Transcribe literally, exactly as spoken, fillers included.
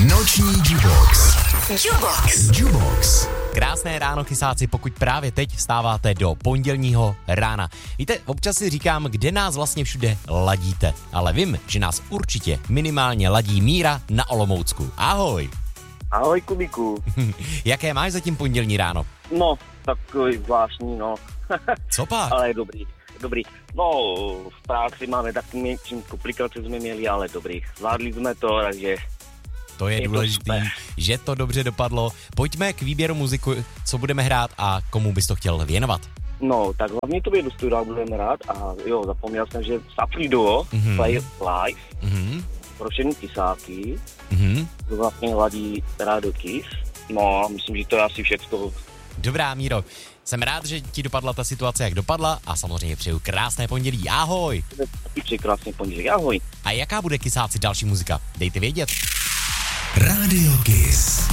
Noční Jubox. Jubox. Jubox. Krásné ráno, kysáci, pokud právě teď vstáváte do pondělního rána. Víte, občas si říkám, kde nás vlastně všude ladíte, ale vím, že nás určitě minimálně ladí Míra na Olomoucku. Ahoj. Ahoj, Kubíku. Jaké máš zatím pondělní ráno? No, takový zvláštní, no. Co pak? Ale dobrý, dobrý. No, v práci máme takový čím komplikace jsme měli, ale dobrý. Zvládli jsme to, takže... To je, je důležitý, to že to dobře dopadlo. Pojďme k výběru muziku, co budeme hrát a komu bys to chtěl věnovat. No, tak hlavně tobě do studia budeme rád a jo, zapomněl jsem, že Safri Duo, mm-hmm. Play Live, mm-hmm. pro všechny kysáky, mm-hmm. to vlastně hladí Rádio Kiss. No, myslím, že to je asi všechno. Dobrá, Míro, jsem rád, že ti dopadla ta situace, jak dopadla a samozřejmě přeju krásné pondělí. Ahoj. Taky přeji krásné pondělí, ahoj. A jaká bude, kysáci, další muzika? Dejte vědět. Rádio Kiss.